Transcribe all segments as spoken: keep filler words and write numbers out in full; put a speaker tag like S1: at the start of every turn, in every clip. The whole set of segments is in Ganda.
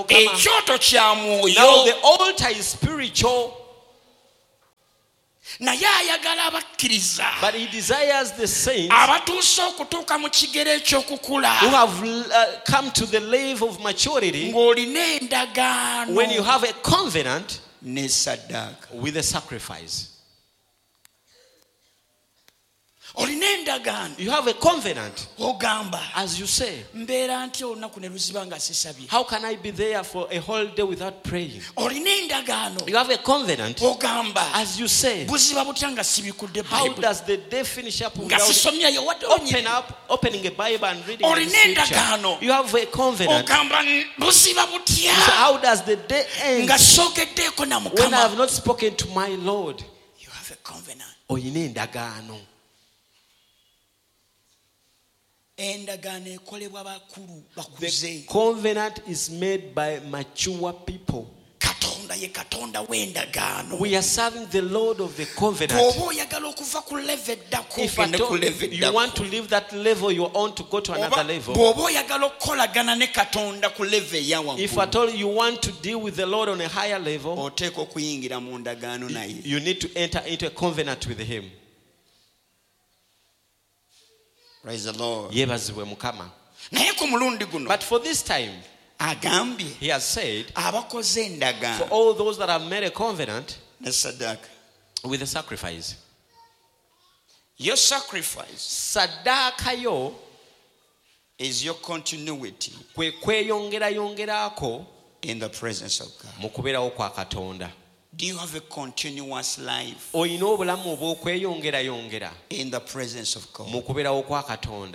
S1: ekyoto kya mwoyo.
S2: Now the altar is spiritual.
S1: Naye ayagala abakkiriza
S2: But he desires the saints
S1: abatuusa okutuuka mu kigero eky'okukula
S2: who have uh, come to the level of maturity
S1: ng'olina endagaano
S2: when you have a covenant
S1: ne saddaaka.
S2: with a sacrifice.
S1: Olina endagaano
S2: You have a covenant,
S1: ogamba
S2: as you say.
S1: mbeera ntya olunaku ne luziba nga sisabye.
S2: How can I be there for a whole day without praying?
S1: Olina endagaano
S2: You have a covenant,
S1: ogamba
S2: as you say.
S1: buziba butya nga sibikudde
S2: How
S1: Bible
S2: does the day finish up
S1: nga
S2: without
S1: sisomyayo wadde
S2: open
S1: onyine.
S2: up, opening a Bible and reading the
S1: Olina
S2: scripture?
S1: endagaano
S2: You have a covenant.
S1: ogamba buziba butya
S2: So how does the day end
S1: nga sookeddeeko na
S2: when I have
S1: Mukama.
S2: not spoken to my Lord?
S1: You have a covenant.
S2: Oyina endagaano.
S1: Endagaano ekolebwa bakulu
S2: The
S1: bakuze.
S2: covenant is made by mature people.
S1: Katonda ye Katonda w'endagaano.
S2: We are serving the Lord of the covenant.
S1: Bw'oba oyagala okuva ku level eddako
S2: If at
S1: ogende ku
S2: all
S1: level
S2: you want to
S1: eddako.
S2: leave that level you're on to go to another
S1: Oba-
S2: level,
S1: bw'oba oyagala okukolagana ne Katonda ku level eya
S2: if
S1: waggulu,
S2: at all you want to deal with the Lord on a higher level,
S1: oteeka okuyingira mu ndagaano naye.
S2: you need to enter into a covenant with Him.
S1: Praise the Lord.
S2: Yebazibwe Mukama.
S1: Naye ku mulundi guno
S2: But for this time,
S1: agambye
S2: He has said,
S1: abakoze
S2: for
S1: endagaano
S2: all those that have made a covenant
S1: ne saddaaka.
S2: with a sacrifice,
S1: Your sacrifice
S2: saddaaka yo
S1: is your continuity
S2: kwe kweyongerayongerako
S1: in the presence of God.
S2: mu kubeerawo kwa Katonda.
S1: Do you have a continuous life
S2: Oyina obulamu obw'okweyongerayongera
S1: in the presence of God?
S2: mu kubeerawo kwa Katonda.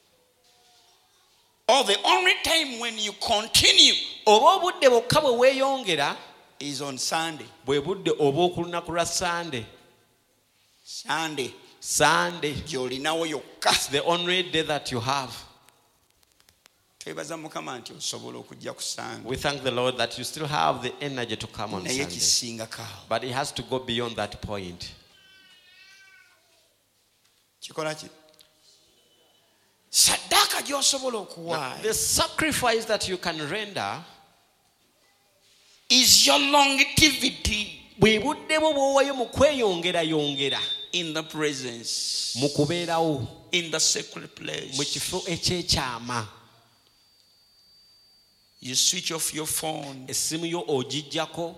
S1: Or the only time when you continue
S2: Oba obudde bwokka bwe weeyongera
S1: is on Sunday.
S2: bwe budde obw'okulunaku lwa Sande.
S1: Sunday.
S2: Sande.
S1: Gy'olinawo yokka.
S2: It's the only day that you have.
S1: Twebaza Mukama nti osobola okujja ku Sunday.
S2: We thank the Lord that you still have the energy to come on
S1: Naye
S2: Sunday.
S1: kisingako awo.
S2: But it has to go beyond that point.
S1: Kikola ki? Saddaaka gy'osobola okuwaayo
S2: The sacrifice that you can render
S1: is your longevity
S2: bwe budde bwo bw'owaayo mu kweyongerayongera
S1: in the presence,
S2: mu kubeerawo
S1: in the sacred
S2: mu
S1: place.
S2: kifo ekyekyama.
S1: You switch off your phone.
S2: Essimu yo ogiggyako,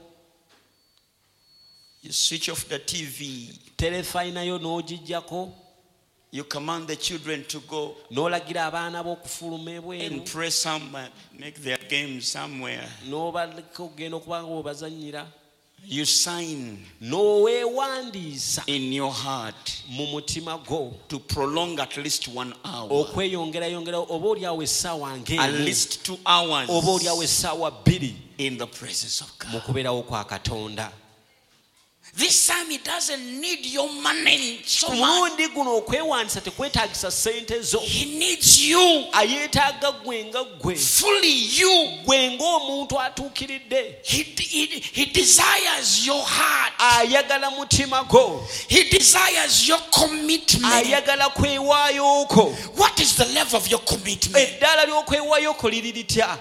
S1: You switch off the T V.
S2: terefayina yo n'ogiggyako,
S1: You command the children to go
S2: n'olagira abaana b'okufuluma
S1: and
S2: ebweru,
S1: pray somewhere, make their games somewhere.
S2: n'obaleka okugenda okuba nga bw'obazannyira,
S1: You sign
S2: n'oweewandiisa
S1: in your heart
S2: mu mutima gwo
S1: to prolong at least one hour,
S2: okweyongerayongerawo, oba oliawo essaawa
S1: at
S2: ng'emu,
S1: least two hours
S2: oba oliawo essaawa bbiri
S1: in the presence of
S2: mu
S1: God.
S2: kubeerawo kwa Katonda.
S1: This time it doesn't need your money so
S2: Ku
S1: much.
S2: mulundi guno okwewandiisa tekwetaagisa ssente zo,
S1: He needs you,
S2: ayeetaaga gwe nga ggwe,
S1: fully you.
S2: gwe ng'omuntu atuukiridde.
S1: He, he, he desires your heart.
S2: Ayagala mutima gwo,
S1: He desires your commitment.
S2: ayagala kwewaayo kwo.
S1: What is the level of your commitment?
S2: Eddaala ly'okwewaayo kwo liri litya?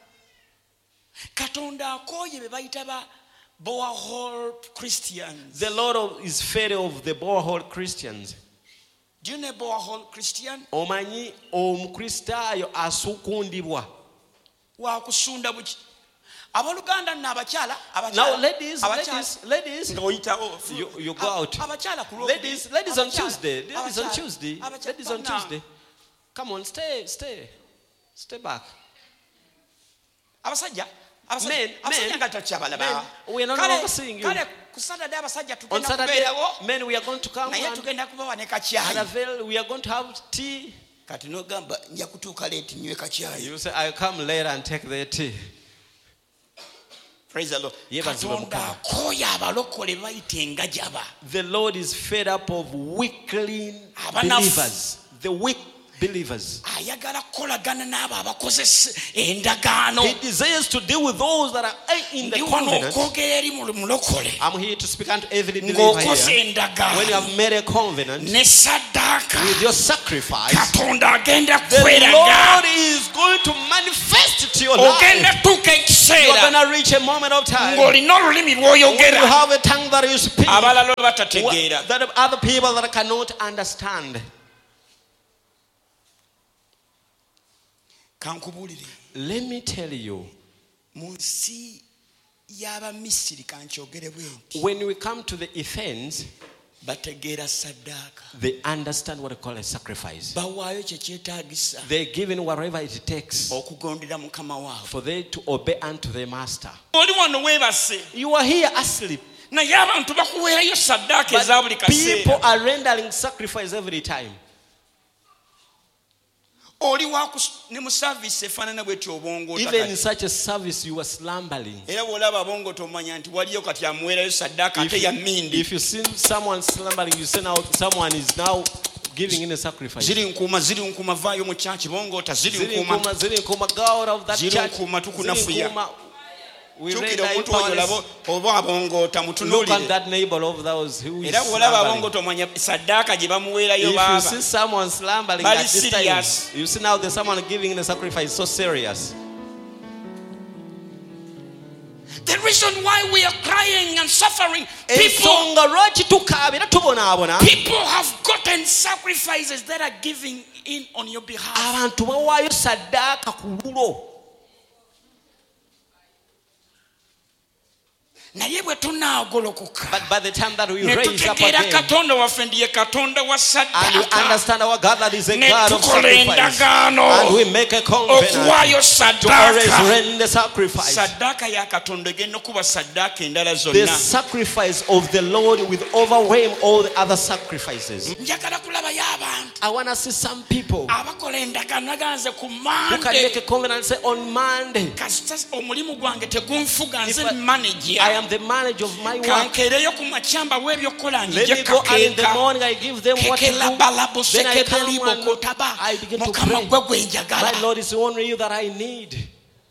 S1: Katonda akooye be bayita ba Boahol Christians.
S2: The Lord of, is fed of the Boahol Christians.
S1: Do you know Boahol Christian?
S2: Omanyi omukristaayo asuukundibwa.
S1: Wa kusunda buki. Abaluganda na abakyala,
S2: Now
S1: abakyala.
S2: ladies,
S1: abakyala.
S2: ladies, ladies,
S1: Nga oyitawo.
S2: you, you go out.
S1: Abakyala ku Lwokubiri.
S2: Ladies, ladies on
S1: Abakyala.
S2: Tuesday, ladies on
S1: Abakyala.
S2: Tuesday,
S1: Abakyala.
S2: ladies on
S1: Bana.
S2: Tuesday. Come on, stay, stay, stay back.
S1: Abasajja. Abasajja.
S2: Men,
S1: Abasajja
S2: men,
S1: nga takyabala
S2: men,
S1: ba.
S2: we are no
S1: Kale-
S2: longer seeing you.
S1: Kale ku Saturday abasajja
S2: On
S1: tugenda
S2: Saturday,
S1: kubeerawo.
S2: men, we are going to come
S1: Naye
S2: and
S1: tugenda kubawa ne
S2: and
S1: kakyayi.
S2: avail, we are going to have tea.
S1: Kati n'ogamba nja kutuuka leeti nywe kakyayi.
S2: You say, I'll come later and take the tea.
S1: Praise the Lord.
S2: Yebazibwe
S1: Katonda
S2: Mukama.
S1: akooye abalokole bayita engajaba.
S2: The Lord is fed up of weakling
S1: Abanafu.
S2: believers. The weak believers.
S1: Ayagala kukolagana n'abo abakozesa endagaano.
S2: He desires to deal with those that are in the
S1: Ndi wano
S2: covenant.
S1: okwogera eri mu mulokole.
S2: I'm here to speak unto every believer
S1: Ng'okoze
S2: here.
S1: endagaano
S2: When you have made a covenant
S1: ne saddaaka,
S2: with your sacrifice,
S1: Katonda agenda
S2: the
S1: kweraga.
S2: Lord is going to manifest to your
S1: ogenda
S2: life.
S1: tuuka
S2: You are
S1: ekiseera
S2: going to reach a moment of time
S1: ng'olina olulimi
S2: when you
S1: lw'oyogera
S2: have a tongue that you speak
S1: abalala batategeera.
S2: that other people that cannot understand.
S1: Kankubuulire,
S2: Let me tell you,
S1: mu nsi y'Abamisiri kankyogere bwe nti
S2: when we come to the Athenians,
S1: bategeera saddaaka,
S2: they understand what they call a sacrifice.
S1: bawaayo kye kyetaagisa
S2: They're given whatever it takes
S1: okugondera mukama waabwe.
S2: for them to obey unto their master.
S1: Oli wano weebase
S2: You are here asleep,
S1: naye abantu bakuweerayo saddaaka eza buli
S2: but people
S1: kaseera.
S2: are rendering sacrifice every time.
S1: Oli wakus ne mu saavisi efaanana bw'eti obongoota
S2: Even in
S1: kati.
S2: such a service, you are slumbering.
S1: Era bw'olaba abongoota omanya nti waliyo kati amuweerayo saddaaka ate ya mmindi.
S2: If you see someone slumbering, you say now someone is now giving in a sacrifice.
S1: Ziri nkuuma ziri nkuuma vaayo mu kyaki bongoota ziri
S2: Ziri
S1: nkuuma.
S2: nkuma, ziri nkuma, go out of that
S1: Ziri
S2: church.
S1: nkuma, tukunafuya.
S2: Ziri nkuma, we
S1: Kyukira
S2: render you
S1: omuntu oyo
S2: powerless.
S1: olaba oba abongoota
S2: Look at
S1: mutunuulire.
S2: that neighbor of those who is
S1: Era bw'olaba
S2: slumbering.
S1: abongoota omanya saddaaka gye bamuweerayo
S2: If you
S1: baaba.
S2: see someone slumbering
S1: Bali
S2: at this time,
S1: serious.
S2: you see now there's someone giving in a sacrifice so serious.
S1: The reason why we are crying and suffering, people,
S2: Ensonga lwaki tukaabira tubonaabona,
S1: people have gotten sacrifices that are giving in on your behalf.
S2: abantu bawaayo saddaaka ku lulo.
S1: Naye bwe tunaagolokoka
S2: But by the time that we
S1: ne
S2: raise up
S1: tutegeera
S2: again
S1: katonda waffe ndiye katonda wa
S2: and we
S1: saddaaka
S2: understand our God that is a
S1: ne
S2: God of
S1: tukola
S2: sacrifice,
S1: endagaano
S2: and we make a covenant
S1: okuwaayo
S2: to always
S1: saddaaka,
S2: render sacrifice.
S1: saddaaka ya katonda egenda okuba saddaaka endala
S2: The
S1: zonna.
S2: sacrifice of the Lord will overwhelm all the other sacrifices.
S1: Njagala kulabayo abantu
S2: I want to see some people
S1: abakola endagaano aganze ku
S2: who can
S1: Monday.
S2: make a covenant and say on Monday,
S1: Kasita omulimu gwange tegunfuga,
S2: If
S1: nze
S2: I-
S1: manager.
S2: I am the manager of my work.
S1: Kankeereyo ku makyamba w'ebyokukola
S2: Let me
S1: nje
S2: go out in the
S1: kakeeka.
S2: morning, I give them what to
S1: Kekela
S2: do.
S1: balabo
S2: Then I come
S1: sekebalibo
S2: and
S1: kotaba.
S2: I begin to
S1: Mukama
S2: pray.
S1: gwe gwe
S2: My
S1: njagala.
S2: Lord, is only you that I need.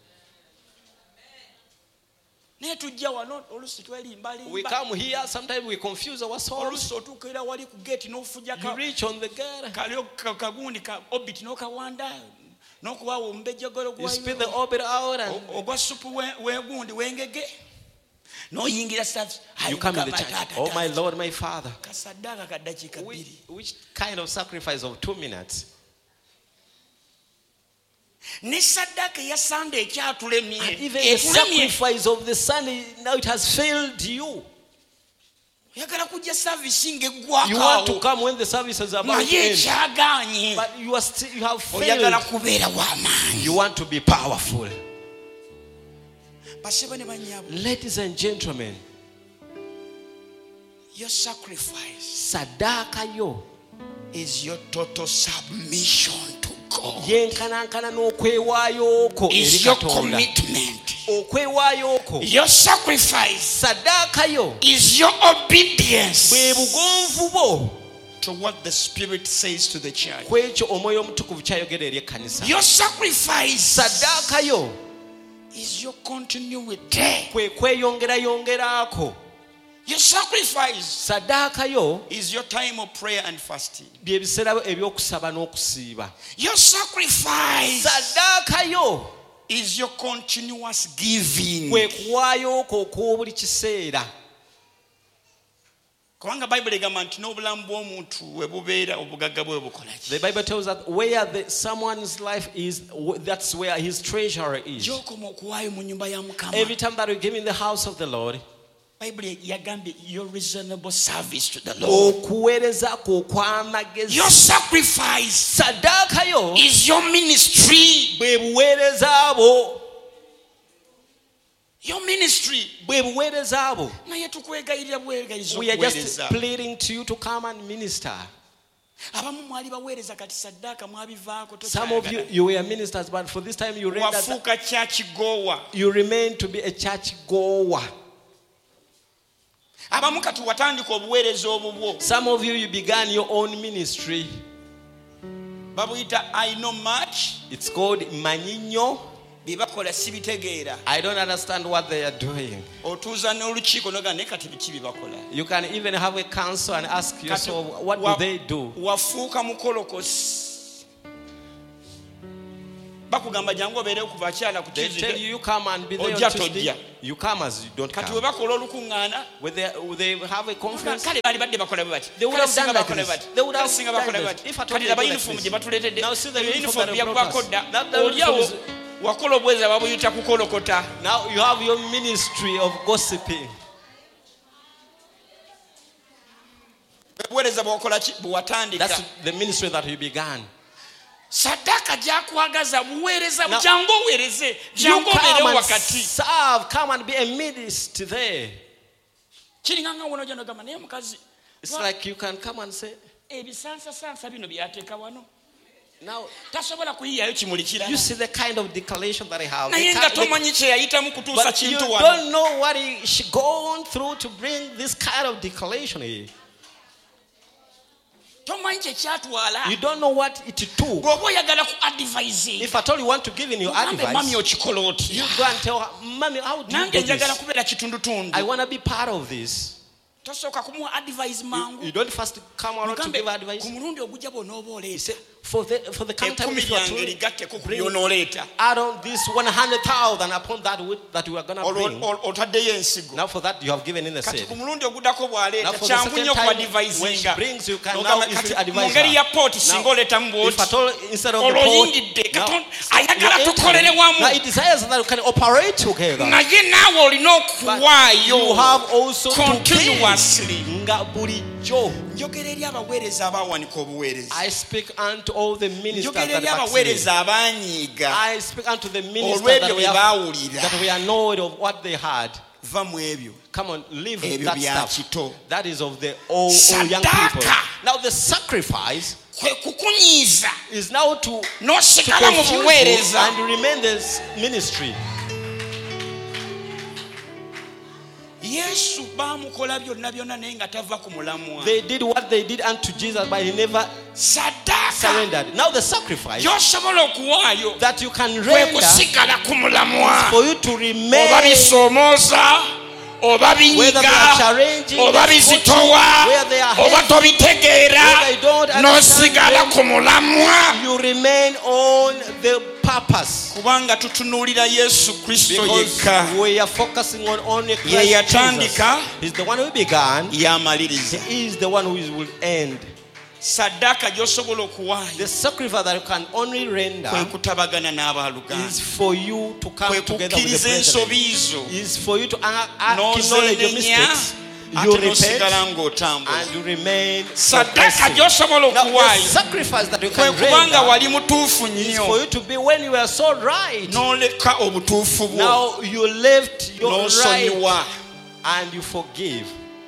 S1: Naye tujja wano oluusi
S2: We
S1: twelimbalimba.
S2: come here, sometimes we confuse our souls.
S1: Oluusi otuukira wali ku gate n'ofuja
S2: You
S1: ka-
S2: reach on the gate,
S1: kalyo ka- kagundi ka obit n'okawanda n'okubawa omubejjogolo
S2: you spit the
S1: gwayo
S2: orbit out, and
S1: ogwa supu we- wegundi wengege n'oyingira service.
S2: you come in the church. Oh, my Lord, my Father.
S1: kasaddaaka ka ddakiika
S2: Which,
S1: bbiri.
S2: which kind of sacrifice of two minutes?
S1: Ne saddaaka eya sande
S2: And
S1: ekyatulemye
S2: even the
S1: etulemye.
S2: sacrifice of the Sunday, now it has failed you.
S1: Oyagala kujja service
S2: You want to
S1: ng'eggwakaawo
S2: come when the service is about to
S1: naye
S2: end,
S1: ekyagaanye
S2: but you are still, you have
S1: oyagala
S2: failed.
S1: kubeera w'amaanyi.
S2: You want to be powerful.
S1: Basebo ne bannyabo,
S2: Ladies and gentlemen,
S1: your sacrifice
S2: saddaaka yo
S1: is your total submission to God.
S2: yenkanankana n'okwewaayo kwo eri
S1: Is your
S2: Katonda.
S1: commitment.
S2: Okwewaayo kwo,
S1: Your sacrifice
S2: saddaaka yo
S1: is your obedience
S2: bwe bugonvu bwo
S1: to what the Spirit says to the church.
S2: ku ekyo omwoyo omutukuvu kyayogera eri ekkanisa.
S1: Your sacrifice
S2: Saddaaka yo
S1: is your continuity.
S2: kwe kweyongerayongeraako.
S1: Your sacrifice
S2: Saddaaka yo
S1: is your time of prayer and fasting.
S2: bye biseera ebyokusaba n'okusiiba.
S1: Your sacrifice
S2: Saddaaka yo
S1: is your continuous giving.
S2: kwe kuwaayo kwo okw'obuli kiseera.
S1: Kubanga Bible egamba nti n'obulamu bw'omuntu we bubeera obugagga bwe bukola ki?
S2: The Bible tells that where the, someone's life is, that's where his treasure is.
S1: Gy'okoma okuwaayo mu nnyumba ya Mukama.
S2: Every time that we give in the house of the Lord,
S1: Bible yagambye your reasonable service to the Lord.
S2: okuweereza kwo okw'amagezi.
S1: Your sacrifice
S2: Saddaaka yo
S1: is your ministry.
S2: bwe buweereza bwo.
S1: Your ministry.
S2: bwe buweereza bwo.
S1: Naye tukwegayirira bwegayiriza
S2: We are just
S1: okuweereza.
S2: pleading to you to come and minister.
S1: Abamu mwali baweereza kati saddaaka mwabivaako
S2: Some of you, you were ministers, but for this time you rendered,
S1: wafuuka kyakigowa.
S2: you remain to be a church goer.
S1: Abamu kati watandika obuweereza obubwo.
S2: Some of you, you began your own ministry.
S1: Babuyita I know much.
S2: It's called Manyinyo.
S1: Bye bakola sibitegeera.
S2: I don't understand what they are doing.
S1: Otuuza n'olukiiko n'ogamba naye kati biki bye bakola.
S2: You can even have a council and ask yourself, what do
S1: wa-
S2: they do?
S1: Wafuuka mukolokosi. bakugamba jangu obeerewo kuva kyala ku
S2: They tell you,
S1: Tuesday
S2: you come and be there
S1: Ojja
S2: on Tuesday.
S1: tojja.
S2: You come as you don't
S1: kati
S2: come.
S1: we bakola olukuŋŋaana
S2: When they, when they have a conference,
S1: kale bali badde bakola bwe bati
S2: They would
S1: Kale
S2: have done
S1: singa
S2: like
S1: bakola
S2: this.
S1: bwe bati
S2: They would
S1: Kale
S2: have
S1: singa
S2: done
S1: bakola bwe
S2: this.
S1: bati
S2: If at all
S1: kati
S2: they
S1: laba
S2: do like
S1: yunifomu
S2: this.
S1: gye batuleetedde
S2: Now see the
S1: Eyo
S2: uniform that
S1: yunifomu
S2: they brought
S1: byaggwako
S2: us.
S1: dda
S2: That- that
S1: oliawo
S2: uniform
S1: wakola obweza babuyita kukolokota
S2: now you have your ministry of gossiping.
S1: obuweereza bwakola ki bwewatandika
S2: That's the ministry that you began.
S1: saddaaka gyakwagaza buweereza
S2: Now-
S1: jangu oweereze
S2: You
S1: jangu obeerewo
S2: come and
S1: wakati
S2: serve, come and be a minister there.
S1: kiringa nga wono gyanogamba naye omukazi
S2: It's
S1: wa-
S2: like you can come and say,
S1: ebisansasansa bino byateeka wano
S2: now
S1: tasobola kuyiyayo kimuli kirala
S2: you see the kind of declaration that I have. The
S1: naye
S2: ki-
S1: nga
S2: the-
S1: tomanyi kye yayitamu kutuusa
S2: but you
S1: kintu wano
S2: don't know what he, she gone through to bring this kind of declaration here.
S1: tomanyi kye kyatwala
S2: You don't know what it took.
S1: bw'oba oyagala ku advising
S2: If at all you want to give in your
S1: Mugambe, mami
S2: advice,
S1: okikola otya
S2: go and tell her, Mommy, how do you
S1: nange
S2: do
S1: njagala
S2: this?
S1: kubeera kitundutundu
S2: I want to be part of this.
S1: tosooka kumuwa advice mangu
S2: You don't first come around to
S1: Mugambe,
S2: give advice.
S1: ku mulundi ogujja bw'onooba oleese
S2: For the for the coming time,
S1: ekkumi
S2: if you are
S1: lyange
S2: to
S1: ligatteko ku
S2: bring
S1: byonooleeta
S2: add on this one hundred thousand upon that which- that you are going to
S1: Olwo-
S2: bring.
S1: ol- otaddeyo ensigo
S2: Now for that you have given in the
S1: kati
S2: seed.
S1: ku mulundi oguddako
S2: Now
S1: bw'aleeta
S2: for the
S1: kyangu
S2: second
S1: nnyo
S2: time when she
S1: kuadvisinga
S2: brings, you can now
S1: Ogamba,
S2: easily
S1: kati
S2: advise
S1: mu ngeri ya
S2: her.
S1: pooti singa
S2: Now,
S1: oleetamu
S2: if at
S1: bw'oti
S2: all instead of the
S1: olwo
S2: pot,
S1: oyingidde
S2: now,
S1: katonda
S2: you're
S1: ayagala
S2: entering.
S1: tukolere wamu
S2: Now it desires that you can operate together.
S1: naye naawe olina
S2: But
S1: okuwaayo
S2: you have also to
S1: continuously
S2: give. Nga bulijjo.
S1: njogera eri abaweereza abaawanika obuweereza
S2: I speak unto all the ministers
S1: njogera
S2: that
S1: eri
S2: backslid.
S1: abaweereza abaanyiiga
S2: I speak unto the ministers
S1: olw'ebyo
S2: that we
S1: bye
S2: have,
S1: baawulira
S2: that we are knowing of what they had.
S1: va mu ebyo
S2: Come on, live with
S1: ebyo
S2: that
S1: bya
S2: stuff.
S1: kito
S2: That is of the old, old young people.
S1: Sadaka.
S2: Now the sacrifice
S1: kwe kukunyiiza
S2: is now to, to
S1: n'osigala mu
S2: confuse you
S1: buweereza
S2: and remain this ministry.
S1: yesu baamukola byonna byonna naye nga tava ku mulamwa
S2: They did what they did unto Jesus, but he never
S1: saddaaka
S2: surrendered. Now the sacrifice
S1: gy'osobola okuwaayo
S2: that you can
S1: kwe
S2: render
S1: kusigala ku mulamwa
S2: for you to
S1: oba
S2: remain,
S1: bisoomooza oba
S2: whether they
S1: binyiga
S2: are challenging,
S1: oba bizitowa
S2: where they are
S1: oba
S2: heavy,
S1: tobitegeera
S2: where they don't understand
S1: n'osigala
S2: them,
S1: ku mulamwa
S2: you remain on the purpose.
S1: kubanga tutunuulira yesu kristo yekka
S2: Because we are focusing on only Christ
S1: Ye
S2: Jesus.
S1: yatandika,
S2: He's the one who began.
S1: yamaliriza
S2: He is the one who is- will end.
S1: saddaaka gy'osobola okuwaayo
S2: The sacrifice that you can only
S1: kwe
S2: render
S1: kutabagana n'abaluganda
S2: is for you to come
S1: kwe
S2: together with the
S1: kukkiriza
S2: brethren.
S1: ensobi zo
S2: Is for you to a- a- acknowledge your
S1: n'ozeemenya
S2: mistakes. You
S1: ate
S2: repent
S1: n'osigala ng'otambula
S2: and you remain
S1: saddaaka
S2: progressive.
S1: gy'osobola
S2: Now, the
S1: okuwaayo
S2: sacrifice that you
S1: kwe
S2: can
S1: kubanga
S2: render
S1: wali mutuufu
S2: is
S1: nnyo
S2: for you to be when you are so right.
S1: n'oleka obutuufu bwo
S2: Now you left your right
S1: n'osonyiwa
S2: and you forgive.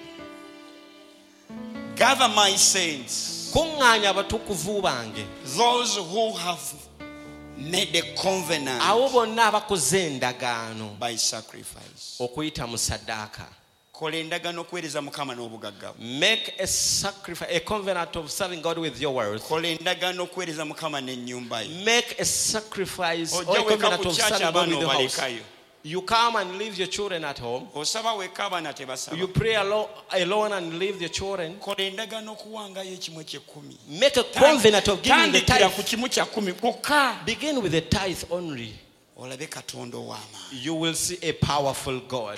S1: gather my saints
S2: Kuŋŋaanya abatukuvu bange,
S1: those who have made a covenant
S2: abo bonna abakoze endagaano
S1: by sacrifice
S2: okuyita mu saddaaka.
S1: kola endagaano okuweereza mukama n'obugagga bwo.
S2: Make a sacrifice, a covenant of serving God with your words.
S1: kola endagaano okuweereza mukama n'ennyumba ye
S2: Make a sacrifice or
S1: ojja
S2: a
S1: weka
S2: covenant
S1: ku
S2: of
S1: kyaki
S2: serving God
S1: abaana
S2: with your house.
S1: obalekayo
S2: You come and leave your children at home.
S1: osaba weka abaana tebasaba
S2: You pray alo- alone and leave your children.
S1: kola endagaano okuwangayo ekimu ekyekumi
S2: Make a covenant of giving the
S1: tandikira ku
S2: tithe.
S1: kimu kya kumi kwokka
S2: Begin with the tithe only.
S1: olabe katonda ow'amaanyi
S2: You will see a powerful God.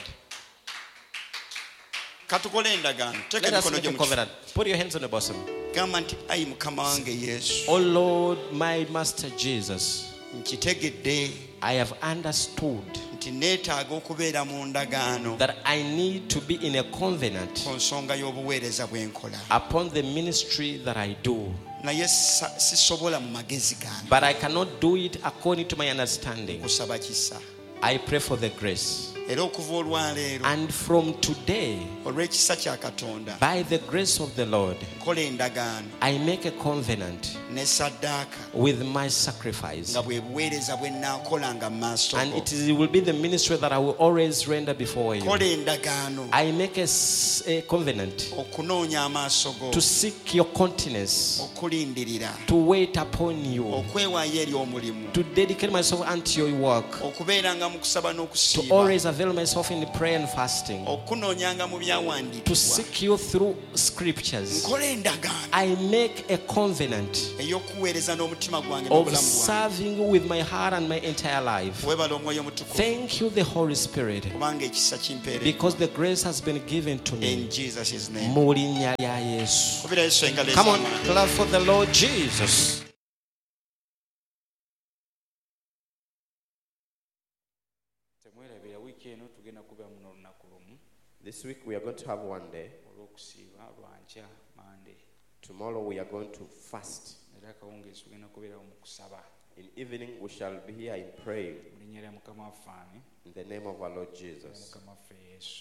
S1: katukole endagaano teeka
S2: Let us
S1: emikono
S2: make
S1: gyo
S2: a
S1: mu
S2: covenant. Put your hands on the bosom.
S1: kifuba. gamba nti ayi mukama wange yesu
S2: Oh Lord, my Master Jesus,
S1: nkitegedde
S2: I have understood
S1: nti neetaaga okubeera mu ndagaano
S2: that I need to be in a covenant
S1: ku nsonga y'obuweereza bwe nkola
S2: upon the ministry that I do.
S1: naye sa- sisobola mu magezi gange
S2: But I cannot do it according to my understanding.
S1: kusaba kisa
S2: I pray for the grace.
S1: era okuva olwaleero
S2: And from today,
S1: olw'ekisa kya katonda
S2: by the grace of the Lord,
S1: nkola endagaano
S2: I make a covenant
S1: ne saddaaka
S2: with my sacrifice.
S1: nga bwe buweereza bwe nnaakolanga mu maaso
S2: And
S1: go.
S2: it is- it will be the ministry that I will always render before you.
S1: kola endagaano
S2: I make a, s- a covenant
S1: okunoonya amaaso go
S2: to seek your countenance,
S1: okulindirira
S2: to wait upon you,
S1: okwewaayo eri omulimu
S2: to dedicate myself unto your work,
S1: okubeera nga kunnyonnyolyanga mu kusaba
S2: to
S1: n'okusiiba,
S2: always avail myself in the prayer and fasting,
S1: okunoonyanga mu
S2: to
S1: byawandiikibwa.
S2: seek you through scriptures.
S1: Nkola endagaano
S2: I make a covenant
S1: ey'okuweereza n'omutima gwange
S2: of
S1: n'obulamu bwange.
S2: serving you with my heart and my entire life.
S1: Weebala Omwoyo Omutukuvu
S2: Thank you, the Holy Spirit,
S1: kubanga ekisa kimpeereddwa.
S2: because the grace has been given to me.
S1: In Jesus' name.
S2: Mu linnya lya Yesu.
S1: Kubira Yesu engalo
S2: Come on,
S1: ez'amaanyi.
S2: clap for the Lord Jesus.
S3: Temwerabira wiiki eno tugenda kubeera muno olunaku lumu
S4: This week we are going to have one day.
S3: olw'okusiiba lwankya mande
S4: Tomorrow we are going to fast.
S3: era akawungeezi tugenda kubeerawo mu kusaba
S4: In evening we shall be here in praying
S3: mu linnya lya mukama waffe ani
S4: in the name of our Lord
S3: lya
S4: Jesus.
S3: mukama waffe yesu.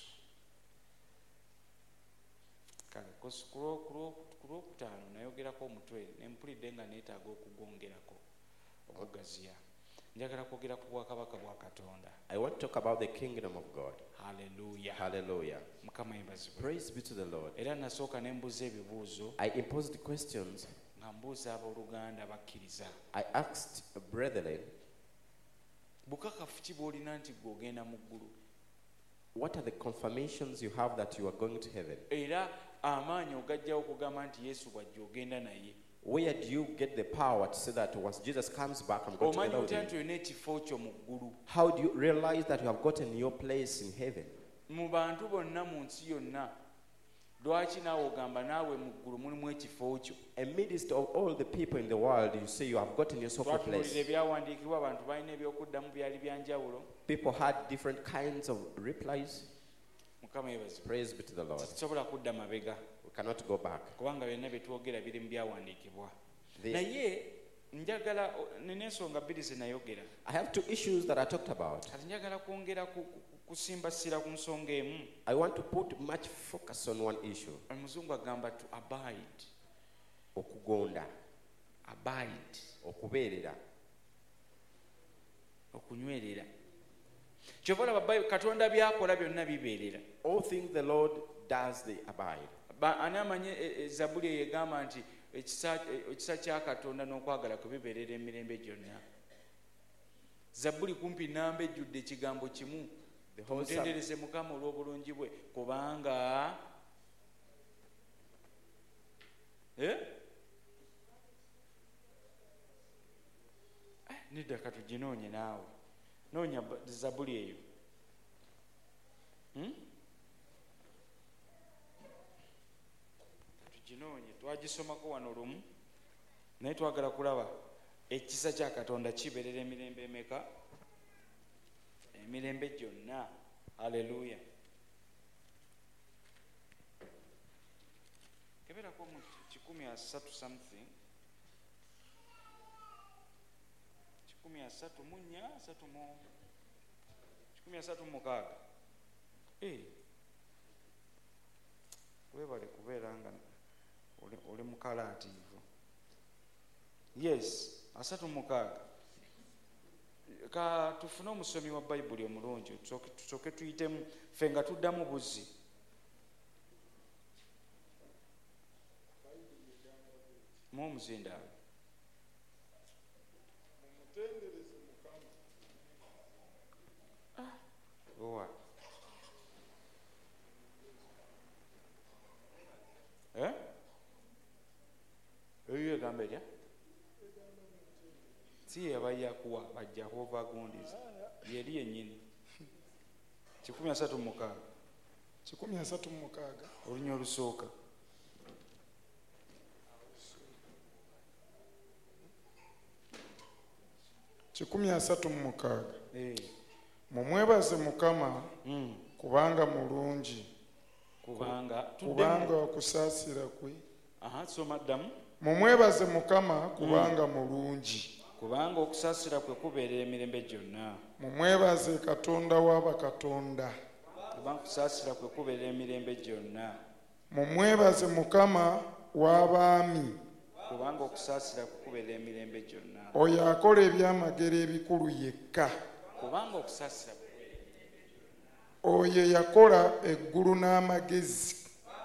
S3: Kale kosi ku lwo- ku lwo- ku lwokutaano nayogerako omutwe ne mpulidde nga neetaaga okugwongerako okugaziya. Njagala kwogera ku bwakabaka bwa Katonda.
S4: I want to talk about the kingdom of God.
S3: Haleluya.
S4: Hallelujah.
S3: Mukama yebazibwe.
S4: Praise be to the Lord.
S3: Era nasooka ne mbuuza ebibuuzo
S4: I imposed questions.
S3: nga mbuuza abooluganda bakkiriza.
S4: I asked brethren,
S3: Bukakafu ki bw'olina nti gwe ogenda mu ggulu?
S4: what are the confirmations you have that you are going to heaven?
S3: Era amaanyi ogajjawo okugamba nti Yesu bw'ajja ogenda naye.
S4: Where do you get the power to say that once Jesus comes back, I'm going
S3: Omanyi
S4: to
S3: otya
S4: with
S3: nti
S4: him?
S3: olina ekifo kyo mu ggulu?
S4: How do you realize that you have gotten your place in heaven?
S3: Mu bantu bonna mu nsi yonna, lwaki naawe ogamba naawe mu ggulu mulimu ekifo kyo?
S4: Amidst of all the people in the world, you say you have gotten yourself a
S3: Twatunuulira
S4: place.
S3: ebyawandiikibwa, abantu balina ebyokuddamu byali bya njawulo.
S4: People had different kinds of replies.
S3: Mukama yeebazibwe.
S4: Praise be to the Lord.
S3: Tetusobola kudda mabega
S4: We cannot go back.
S3: kubanga byonna bye twogera biri mu byawandiikibwa.
S4: The-
S3: Naye njagala nina ensonga bbiri ze nayogera.
S4: I have two issues that I talked about.
S3: Kati njagala kwongera ku- ku- kusimbasira ku nsonga emu.
S4: I want to put much focus on one issue.
S3: Omuzungu agamba to abide.
S4: Okugonda,
S3: Abide.
S4: okubeerera.
S3: Okunywerera. Kyova olaba Bayibuli Katonda byakola byonna bibeerera.
S4: All things the Lord does, they abide.
S3: Ba- ani amanyi e- e- Zabbuli eyo egamba nti ekisa e- ekisa kya Katonda n'okwagala kwe bibeerera emirembe gyonna. Zabbuli kumpi nnamba ejjudde ekigambo kimu.
S4: The whole Psalm,
S3: Mutendereze Mukama olw'obulungi bwe kubanga eh? Eh, nedda katuginoonye naawe noonya ba- Zabbuli eyo. Hmm? Katuginoonye twagisomako wano lumu naye twagala kulaba ekisa kya Katonda kibeerera emirembe emeka? Emirembe gyonna. Haleluya. Keberako mu kikumi asatu something. Kikumi asatu mu nnya asatu mu kikumi asatu mu mukaaga. Eh. Weebale kubeera nga oli, oli mukalaatiivu. Yes, asatu mu mukaaga. Ka tufune omusomi wa Bayibuli omulungi tusooke tusooke tuyitemu ffe nga tuddamu buzzi. Mu omuzindaalo. Ah, owa. Eh? Eyo egamba erya? Si yabaya kuwa bajja kuva gundiza yeri yennyini. Kikumi asatu mu mukaaga
S5: kikumi asatu mu mukaaga
S3: olunya olusooka.
S5: kikumi asatu mu mukaaga
S3: Eh,
S5: mumwebaze Mukama
S3: mm,
S5: kubanga mulungi
S3: kubanga
S5: kubanga
S3: tuddemu.
S5: okusaasira kwe
S3: Aha, soma ddamu.
S5: mumwebaze Mukama kubanga mulungi
S3: Kubanga okusaasira kwe kubeerera emirembe gyonna.
S5: mumwebaze Katonda wa bakatonda
S3: Kubanga okusaasira kwe kubeerera emirembe gyonna.
S5: mumwebaze Mukama w'abaami
S3: Kubanga okusaasira kwe kubeerera emirembe gyonna.
S5: oyo akola ebyamagero ebikulu yekka
S3: Kubanga okusaasira kwe
S5: oyo yakola eggulu n'amagezi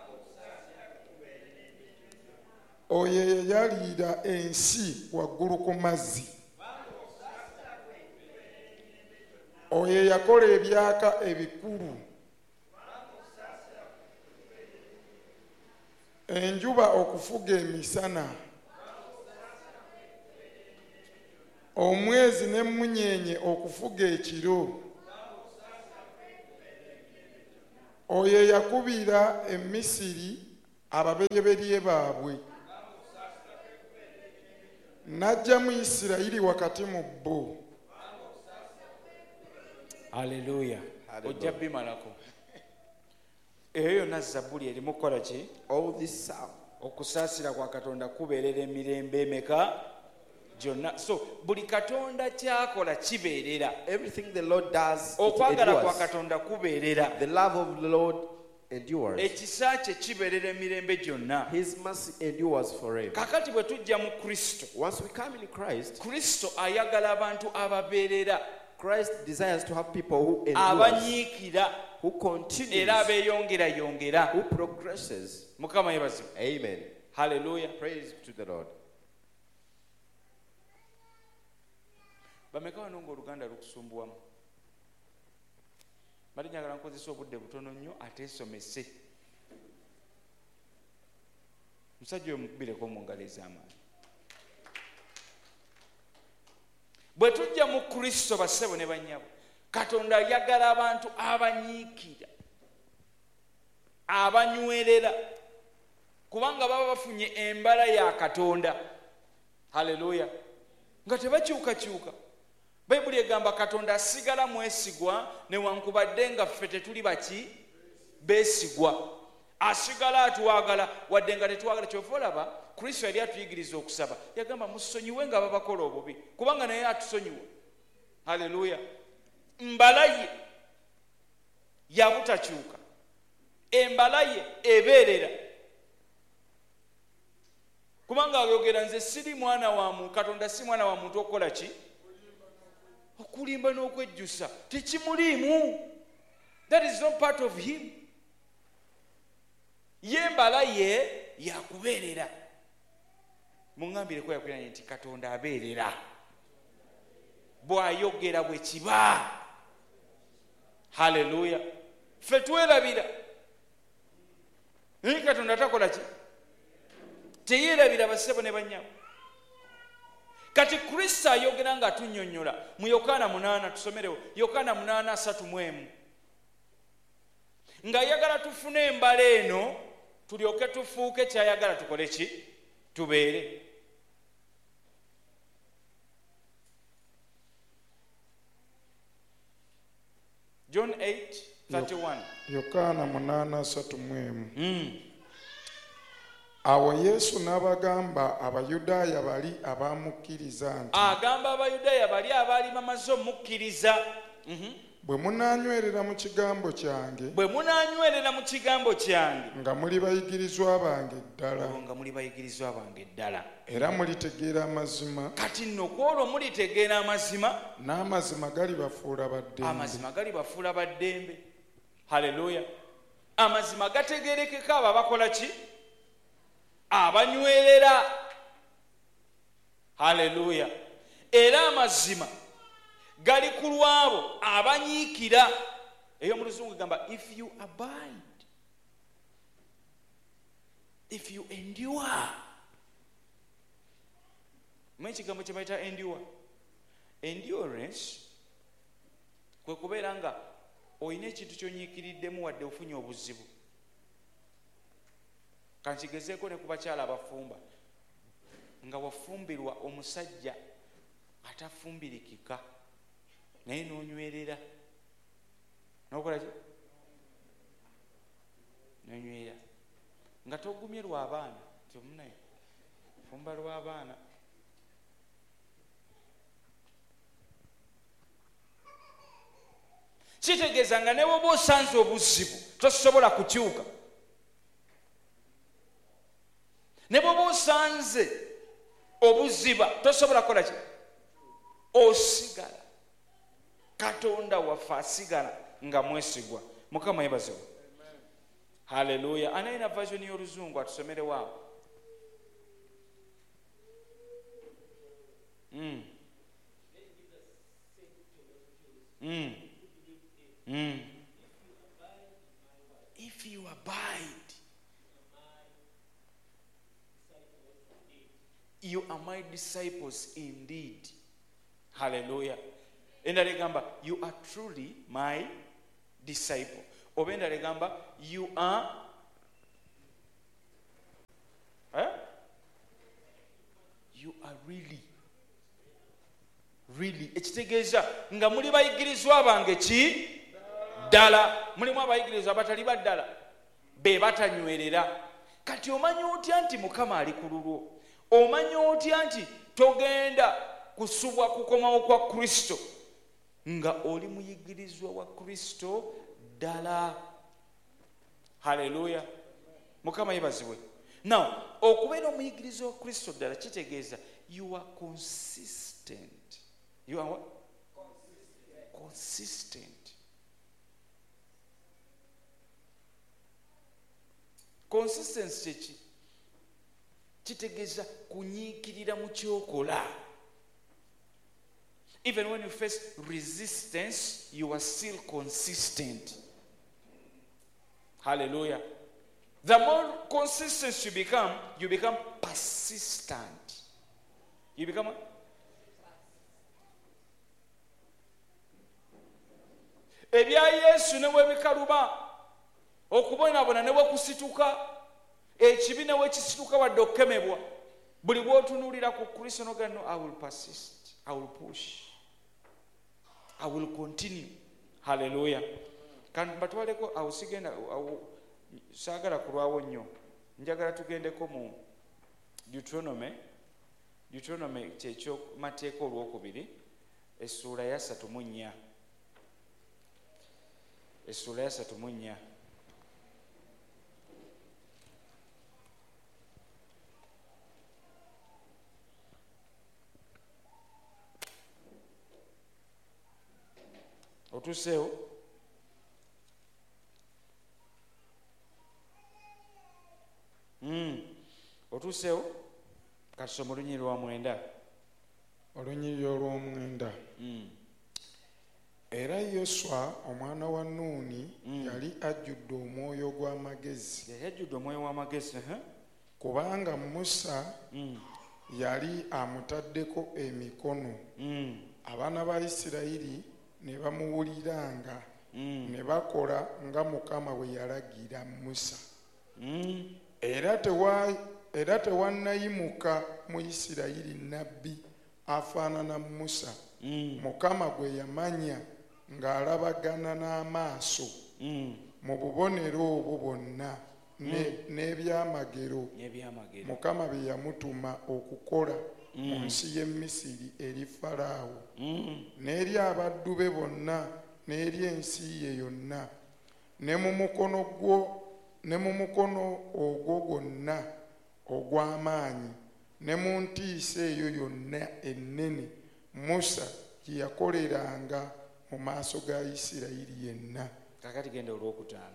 S5: oyo yayalira ensi waggulu ku mazzi oyo yakola ebyaka ebikulu, enjuba okufuga emisana, omwezi n'emmunyeenye okufuga ekiro, oyo yakubira emisiri ababereberye baabwe, n'ajja mu Isirayiri wakati mu bo.
S3: Haleluya. Ojja bimalako. Eyo yonna Zabbuli erimu kukola ki?
S4: All this psalm.
S3: Okusaasira kwa Katonda kubeerera emirembe emeka gyonna. So buli Katonda kyakola kibeerera.
S4: Everything the Lord does, it
S3: Okwagala kwa
S4: endures.
S3: Katonda kubeerera.
S4: The love of the Lord endures.
S3: Ekisa kye kibeerera emirembe gyonna.
S4: His mercy endures forever.
S3: Kakati bwe tujja mu Kristo,
S4: Once we come in Christ,
S3: Kristo ayagala abantu ababeerera,
S4: Christ desires to have people who endure,
S3: abanyiikira
S4: who continues,
S3: era abeeyongerayongera.
S4: who progresses.
S3: Mukama yebazibu.
S4: Amen.
S3: Haleluya.
S4: Praise to the Lord.
S3: Bameka wano ng'Oluganda lukusumbuwamu? Bali njagala nkozesa obudde butono nnyo ateesomese. Musajja oyo mukubireko mu ngalo ez'amaanyi. Bwe tujja mu Kristo bassebo ne bannyabo, Katonda ayagala abantu abanyiikira, abanywerera, kubanga baba bafunye embala ya Katonda. Haleluya. Nga tebakyukakyuka. Bayibuli egamba Katonda asigala mwesigwa newankubadde nga ffe tetuli baki beesigwa. Asigala atwagala wadde nga tetwagala. Kyova olaba Kristo yali atuyigiriza okusaba, yagamba musonyiwe nga babakola obubi, kubanga naye atusonyiwa. Haleluya. Mbala ye yabutakyuka, embala ye ebeerera, kubanga ayogera nze siri mwana wa muntu, Katonda si mwana wa muntu okukola ki? Okulimba n'okwejjusa. Tekimuliimu. That is not part of him. Ye mbala ye yakubeerera. Muŋŋambireko yakwiranye nti Katonda abeerera. Bw'ayogera bwe kiba. Haleluya. Ffe twerabira. Naye Katonda takola ki? Teyeerabira bassebo ne bannyabo. Kati Kristo ayogera nga atunnyonnyola mu Yokaana munaana, tusomerewo Yokaana munaana asatu mu emu. Ng'ayagala tufune embala eno tulyoke tufuuke kyayagala tukole ki? Tubeere. John eight thirty-one.
S5: Yokaana munaana asatu mu emu. Awo Yesu n'abagamba Abayudaaya bali abamukkiriza nti,
S3: Agamba Abayudaaya bali abaali bamaze omukkiriza,
S5: bwe munaanywerera mu kigambo kyange,
S3: bwe munaanywerera mu kigambo kyange,
S5: nga muli bayigirizwa bange ddala,
S3: olwo nga muli bayigirizwa bange ddala,
S5: era mulitegeera amazima,
S3: kati nno kwolwo mulitegeera amazima,
S5: n'amazima galibafuula baddembe.
S3: amazima gali bafuula baddembe. Haleluya. Amazima gategeerekeka abo abakola ki? Abanywerera. Haleluya. Era amazima gali ku lwabo abanyiikira. Eyo mu Luzungu gamba if you abide, if you endure. Mwe kigambo kye bayita endure. Endurance kwe kubeera nga oyina ekintu ky'onyiikiriddemu wadde ofunye obuzibu. Kankigezeeko ne ku bakyala abafumba, nga wafumbirwa omusajja atafumbirikika naye n'onywerera, n'okola ki? N'onywera nga togumye lw'abaana, nti omunaye fumba lw'abaana. Kitegeeza nga ne bw'oba osanze obuzibu tosobola kukyuka. Ne bw'oba osanze obuziba tosobola kukola ki? Osigala. Katonda waffe asigala nga mwesigwa. Mukama yebazewo. Haleluya. Anayina version y'Oluzungu atusomerewo awo. Mm. Mm. Mm.
S1: If you abide,
S3: You are my disciples indeed. Hallelujah. Endala egamba, you are truly my disciple. Oba endala egamba, you are eh? You are really really ekitegeeza nga muli bayigirizwa bange ki ddala. Mulimu abayigirizwa abatali baddala be batanywerera. Kati omanyi otya nti Mukama ali ku lulwo? Omanyi otya nti togenda kusubwa kukomawo kwa Kristo nga oli muyigirizwa wa Kristo ddala? Haleluya. Mukama yebazibwe. Now, okubeera omuyigirizwa wa Kristo ddala kitegeeza you are consistent. You are what? Consistent. Consistent. Consistency ki? Kitegeeza kunyiikirira mu kyokola. Even when you face resistance, you are still consistent. Hallelujah. The more consistent you become, you become persistent. You become what? Ebya Yesu ne bwe bikaluba okubonaabona ne bwe kusituka ekibi ne bwe kisituka wadde okukemebwa buli bw'otunuulira ku Kristo n'ogamba no, I will persist, I will push, I will continue. Hallelujah. Kandi batwaleko awo sigenda saagala kulwawo nnyo, njagala tugendeko mu Deuteronomy Deuteronomy kyekyo mateeka olwokubiri essuula ya ssatu mu nnya essuula ya ssatu mu nnya otuseewo mm. otuseewo katusoma olunyiri lwa mwenda
S5: olunyiri olw'omwenda.
S3: mm.
S5: Era Yoswa omwana wa Nuuni mm. yali ajjudde omwoyo gw'amagezi,
S3: yali ajjudde omwoyo w'amagezi uh-huh.
S5: kubanga Musa
S3: mm.
S5: yali amutaddeko emikono.
S3: mm.
S5: Abaana ba Isirayiri ne bamuwuliranga
S3: mm.
S5: ne bakola nga Mukama bwe yalagira Musa.
S3: mm.
S5: Era tewa era tewannayimuka mu Isirayiri nnabbi afaanana Musa,
S3: mm.
S5: Mukama gwe yamanya ng'alabagana n'amaaso
S3: mm.
S5: mu bubonero obwo bwonna n'ebyamagero
S3: n'ebyamagero
S5: Mukama bye yamutuma okukola
S3: mm.
S5: mu nsi y'e Misiri eri Falaawo
S3: mm.
S5: n'eri abaddu be bonna n'eri ensi ye yonna, ne mu mukono gwo ne mu mukono ogwo gwonna ogw'amaanyi, ne mu ntiisa eyo yonna ennene Musa gye yakoleranga mu maaso ga Isirayiri yenna.
S3: Kakati genda olwokutaano.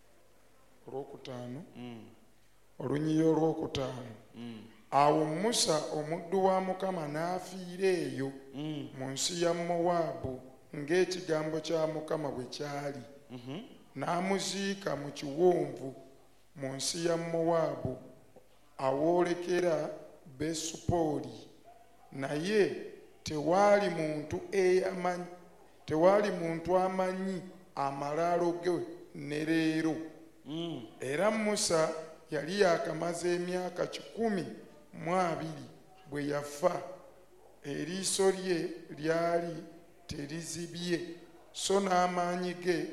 S5: Olwokutaano
S3: mm.
S5: olunyiri olwokutaano
S3: mm.
S5: awo Musa omuddu wa Mukama n'afiira eyo
S3: mm.
S5: mu nsi ya Mowaabu ng'ekigambo kya Mukama bwe kyali.
S3: mm-hmm.
S5: N'amuziika mu kiwonvu mu nsi ya Mowaabu awoolekera Besupooli, naye tewaali muntu eyamanyi tewaali muntu amanyi amalaalo ge ne leero.
S3: mm.
S5: Era Musa yali yakamaze emyaka kikumi mu abiri bwe yafa, eriiso lye lyali terizibye, so n'amaanyi ge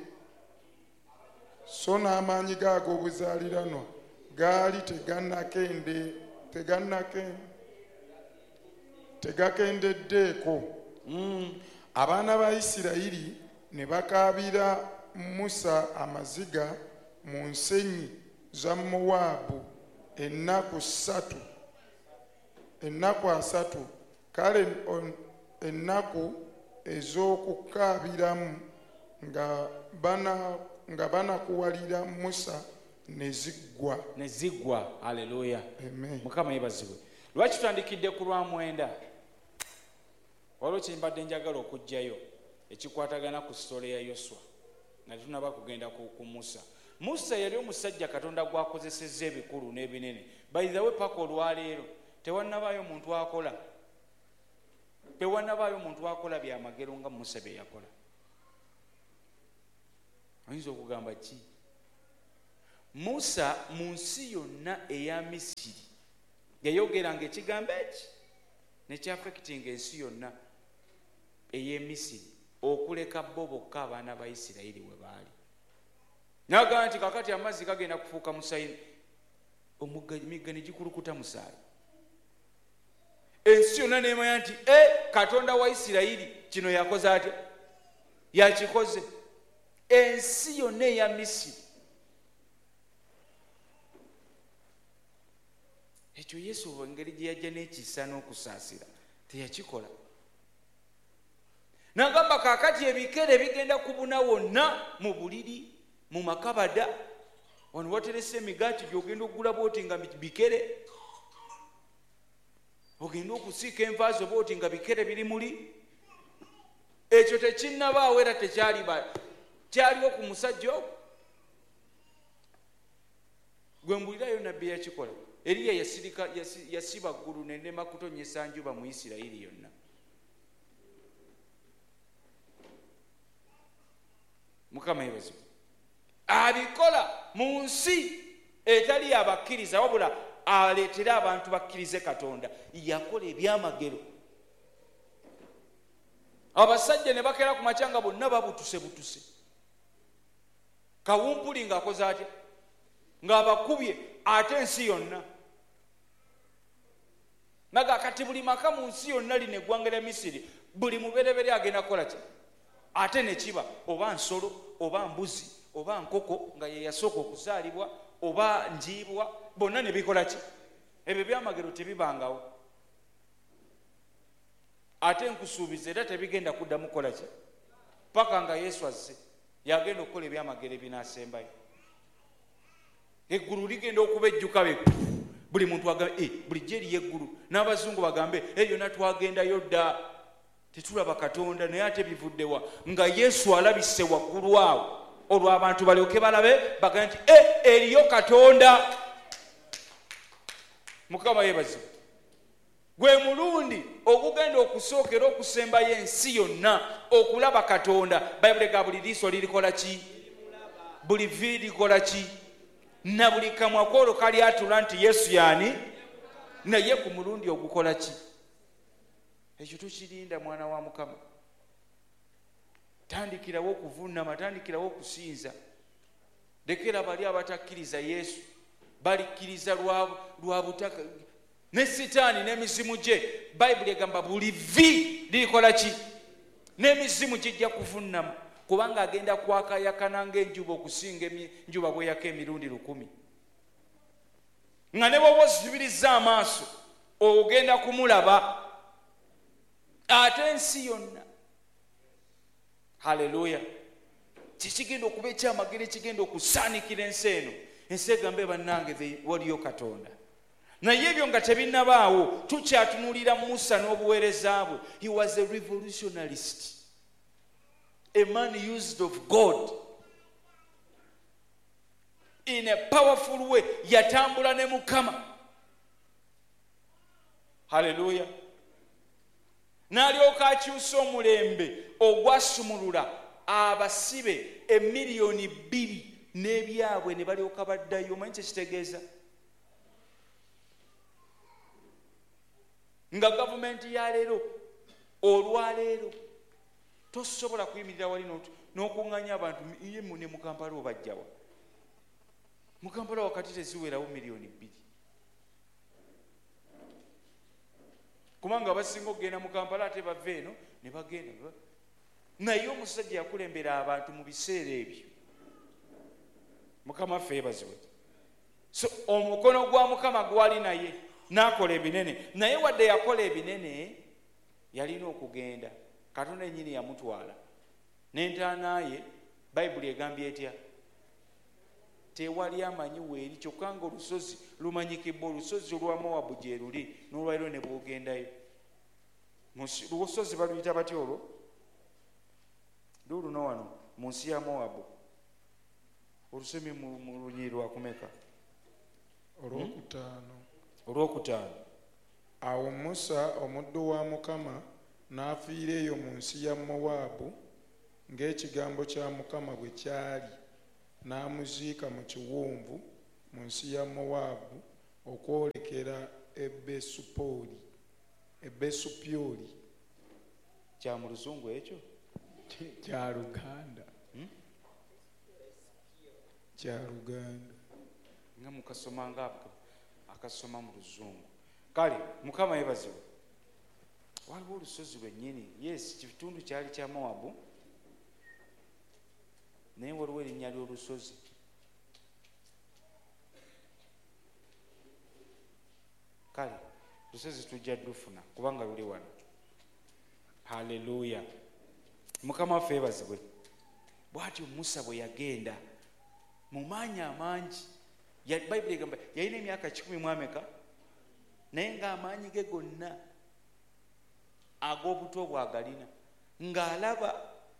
S5: so n'amaanyi ge ag'obuzaaliranwa gaali tegannakende tegannake tegakendeddeeko.
S3: mm.
S5: Abaana ba Isirayiri ne bakaabira Musa amaziga mu nsenyi za Mowaabu ennaku ssatu ennaku asatu. Kale ennaku ez'okukaabiramu nga bana nga banakuwalira Musa ne ziggwa.
S3: ne ziggwa. Haleluya.
S5: Amen.
S3: Mukama yebazibwe. Lwaki tutandikidde ku lwa mwenda? Waliwo kye mbadde njagala okugjayo. ekikwatagana ku sitole ya Yoswa nga tunaba kugenda ku, ku Musa. Musa yali omusajja Katonda gwakozesezza ebikulu n'ebinene. By the way, paka olwaleero tewannabaayo muntu akola tewannabaayo muntu akola byamagero nga Musa bye yakola. Oyinza okugamba ki? Musa mu nsi yonna eya Misiri yayogeranga ekigambo eki nekyafekitinga ensi yonna ey'e Misiri okuleka bo bokka abaana ba Isirayiri we baali. Naga nti kakati amazzi gagenda kufuuka musaayi, emigga ne gikulukuta musaayi. Ensi yonna neemanya nti e Katonda wa Isirayiri kino yakoze atya? Yakikoze. Ensi yonna eya Misiri. Ekyo Yesu engeri gye yajja n'ekisa n'okusaasira teyakikola. Nagamba kaakati ebikere bigenda kubuna wonna mu buliri, mu makabada. Wano waterese emigaati gy'ogenda okugula bwoti nga bikere. Ogenda okusiika envaazo bwoti nga bikere biri muli. Ekyo tekinnabaawo era tekyali kyaliwo ku musajja ogwo. Gwe mbulirayo nabbi yakikola. Eriya yasirika yasiba ggulu n'enema kutonyesa njuba mu Isirayiri yonna. Mukama yebazibu. Abikola mu nsi etali abakkiriza wabula aleetera abantu bakkirize Katonda. Yakola ebyamagero. Abasajja ne bakera ku macanga bonna babutuse butuse. Kawumpuli ng'akoze atya? Ng'abakubye ate ensi yonna. Naga kati buli maka mu nsi yonna lino eggwanga lya Misiri buli muberebere agenda kukola ki? Ate ne kiba oba nsolo oba mbuzi oba nkoko nga ye yasooka okuzaalibwa oba njiibwa bonna ne bikola ki? Ebyo byamagero tebibangawo. Ate nkusuubiza era tebigenda kuddamu kukola ki? Paka nga Yesu azze yagenda okukola ebyamagero ebinaasembayo. Eggulu ligenda okuba ejjuka be buli muntu agambe eh bulijjo eriyo eggulu n'abazungu bagambe eyo natwagendayo dda tetulaba Katonda naye ate bivuddewa nga Yesu alabise waggulu awo olwo abantu balyoke balabe bagambe nti eh eriyo Katonda. Mukama yebazibu. Gwe mulundi okugenda okusookera okusembayo ensi yonna okulaba Katonda. Bayibuli ga buli liiso lirikola ki? Buli vvi likola ki? Na buli kamwa kolo kali atula nti Yesu yani naye ku mulundi ogukola ki? Ekyo tukirinda mwana wa Mukama. Tandikirawo okuvuunama, tandikirawo okusinza. Lekera bali abatakkiriza Yesu balikkiriza lwa butaka ne Sitaani n'emizimu gye. Bayibuli egamba buli vvi lirikola ki? N'emizimu gijja kuvuunama kubanga agenda kwakayakana ng'enjuba okusinga enjuba bweyaka emirundi lukumi. Nga ne bw'oba ozibiriza amaaso ogenda kumulaba ate ensi yonna. Haleluya. Kikigenda okuba ekyamagero ekigenda okusaanikira ensi eno. Ensi egambe bannange waliyo Katonda. Naye ebyo nga tebinnabaawo tukyatunuulira Musa n'obuweereza bwe. He was a revolutionalist. A man used of God in a powerful way. Yatambula ne Mukama. Hallelujah. N'alyoka akyusa omulembe ogwasumulula abasibe emiliyoni bbiri n'ebyabwe ne balyoka baddayo. Omanyi kye kitegeeza? Nga gavumenti ya leero olwaleero tosobola kuyimirira wali n'okuŋŋanya abantu ye ne mu Kampala obajjawa. Mu Kampala wakati teziwerawo miliyoni bbiri. Kubanga abasinga okugenda mu Kampala ate bava eno ne bagenda. Naye omusajja yakulembera abantu mu biseera ebyo. Mukama ffe yeebazibwe. So omukono gwa Mukama gwali naye n'akola ebinene. Naye wadde yakola ebinene yalina okugenda. Katonda yennyini yamutwala n'entaana ye. Bayibuli egambye etya? Tewali amanyi weeri kyokka nga olusozi lumanyikibwa. Olusozi olwa Mowabu gye luli n'olwaliro ne bw'ogendayo. Olusozi baluyita batya olwo? luno wano mu nsi ya Mowabu olusemi mu lunyiri lwakumeka
S5: olwokutaano.
S3: olwokutaano.
S5: Awo Musa omuddu wa Mukama n'afiira eyo mu nsi ya Mowaabu ng'ekigambo kya Mukama bwe kyali, n'amuziika mu kiwonvu mu nsi ya Mowaabu okwolekera Ebesupoli Ebesupyoli.
S3: Kya mu luzungu ekyo
S5: kya Luganda kya Luganda
S3: nga mukasoma nga akasoma mu luzungu. Kale Mukama yeebazibwe. Waliwo olusozi lwennyini, yes, kitundu kyali kya Mowabu, naye waliwo erinnya ly'olusozi. Kale lusozi tujja dufuna kubanga luli wano. Haleluya. Mukama waffe yeebazibwe. Bw'atyo Musa bwe yagenda mu maanyi amangi, Bayibuli egamba yalina emyaka kikumi mu ameka, naye ng'amaanyi ge gonna ag'obuto bwagalina, ng'alaba,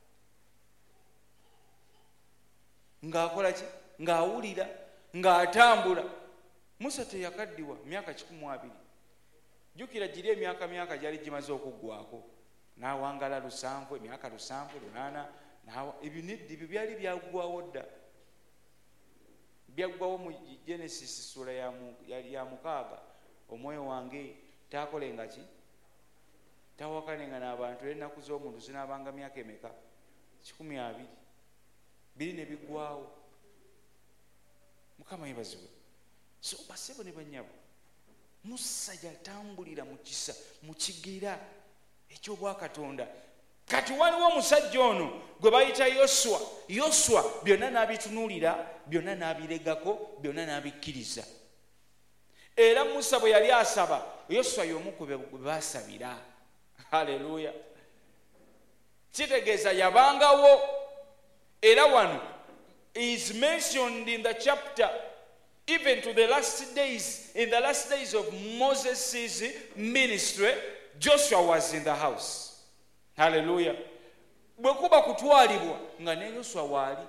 S3: ng'akola ki, ng'awulira, ng'atambula. Musa teyakaddiwa myaka kikumi mu abiri. Jjukira giri emyaka myaka gyali gimaze okuggwako, n'awangala lusanvu, emyaka lusanvu lunaana, ebyo nedda ebyo byali byaggwawo dda, byaggwawo mu Genesis sura ya mukaaga. Omwoyo wange taakolenga ki, tawakanenga n'abantu ennaku z'omuntu zinaabanga myaka emeka, kikumi abiri, biri ne biggwawo. Mukama yeebazibwe. So basebo ne bannyabo, Musa yatambulira mu kisa mu kigera eky'obwakatonda. Kati waliwo omusajja ono gwe bayita Yoswa. Yoswa byonna n'abitunuulira, byonna n'abiregako, byonna n'abikkiriza. Era Musa bwe yali asaba, Yoswa y'omu ku be baasabira. Haleluya. Kitegeeza yabangawo. Era wano is mentioned in the chapter even to the last days. In the last days of Moses' ministry, Joshua was in the house. Haleluya. Bwe kuba kutwalibwa nga ne Yoswa waali.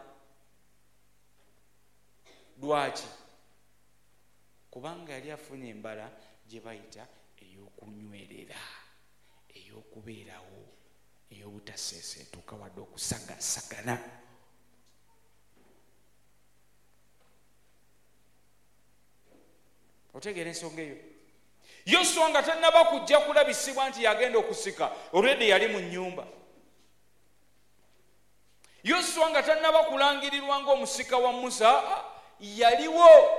S3: Lwaki? Kubanga yali afunye embala gye bayita ey'okunywerera, ey'okubeerawo, ey'obutaseeseetuka wadde okusagasagana. Otegeera ensonga eyo? Yoswa nga tannaba kujja kulabisibwa nti yagenda okusika, already yali mu nnyumba. Yoswa nga tannaba kulangirirwa ng'omusika wa Musa, yaliwo.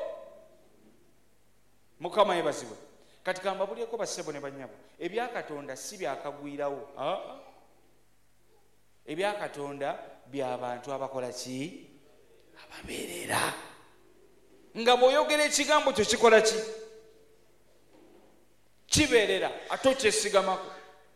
S3: Mukama yeebazibwe. Kati kambabulyeko bassebo ne bannyabo, ebyakatonda si byakagwirawo. Ebyakatonda by'abantu abakola ki? Ababeerera. Nga bw'oyogera ekigambo kyo kikola ki? Kibeerera, ate okyesigamako.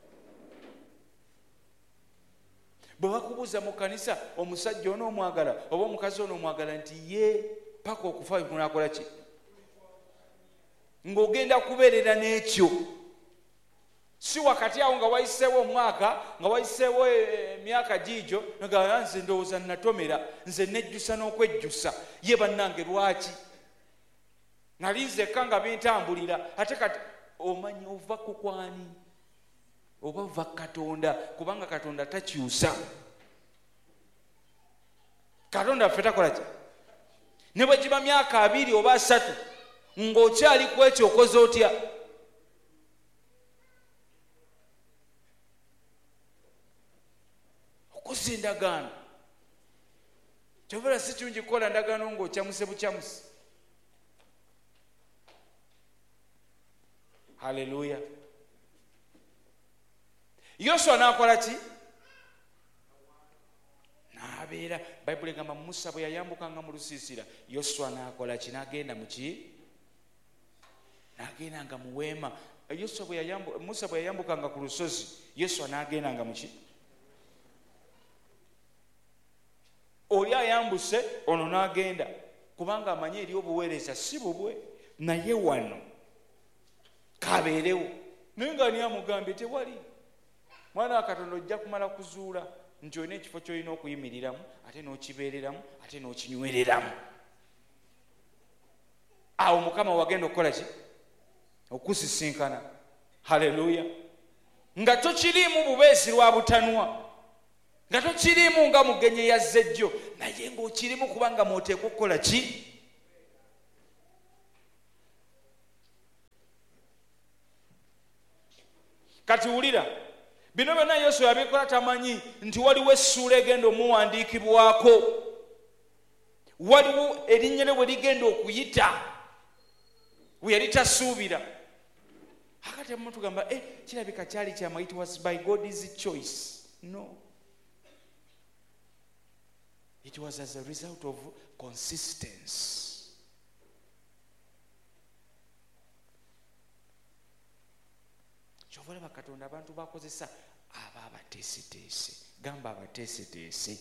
S3: Bwe bakubuuza mu kanisa omusajja ono omwagala oba omukazi ono omwagala nti ye paka okufa kunaakola ki? Ng'ogenda kubeerera n'ekyo. Si wakati awo nga wayiseewo omwaka, nga wayiseewo emyaka giigyo, nga nze ndowooza natomera, nze nejjusa n'okwejjusa. Ye bannange lwaki? Nali nzekka nga bintambulira, ate kati omanyi ova ku kwani? Oba ova Katonda, kubanga Katonda takyusa. Katonda ffe takola ki? Ne bwe giba myaka abiri oba asatu, ng'okyali ku ekyo okoze otya? Okoze endagaano. Kyobera si kirungi kukola ndagaano ng'okyamuse bukyamuse. Haleluya. Yoswa n'akola ki? N'abeera. Bayibuli egamba Musa bwe yayambukanga mu lusiisira, Yoswa n'akola ki? N'agenda mu ki? N'agendanga mu weema. Yoswa bwe yayambu, Musa bwe yayambukanga ku lusozi, Yoswa n'agendanga mu ki? Oli ayambuse, ono n'agenda, kubanga amanyi eri obuweereza si bubwe, naye wano kabeerewo. Naye nga ani amugambye tewali. Mwana wa Katonda ojja kumala kuzuula nti olina ekifo ky'olina okuyimiriramu ate n'okibeereramu ate n'okinywereramu. Awo Mukama wagenda okukola ki? Okusisinkana. Haleluya. Nga tokiriimu bubeezi lwa butanwa, nga tokiriimu nga mugenyi yazze jjo, naye ng'okirimu kubanga mw'oteekwa okukola ki? Kati wulira, bino byonna Yesu yabikola tamanyi nti waliwo essuula egenda omuwandiikibwako, waliwo erinnya lye bwe ligenda okuyita we yali tasuubira. Akati mu tugamba eh kirabika kyali kyama, it was by God's choice. No, it was as a result of consistency. Chovola bakatonda abantu bakozesa aba abateeseteese, gamba abateeseteese